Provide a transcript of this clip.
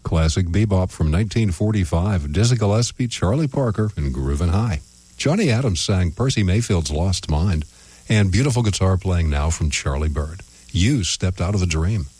Classic bebop from 1945, Dizzy Gillespie, Charlie Parker, and Groovin' High. Johnny Adams sang Percy Mayfield's Lost Mind, and beautiful guitar playing now from Charlie Bird. You Stepped Out of a Dream.